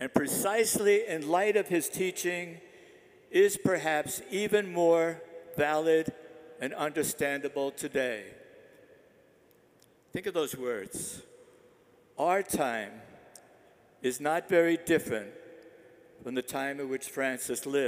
and precisely in light of his teaching, is perhaps even more valid and understandable today. Think of those words. Our time is not very different from the time in which Francis lived.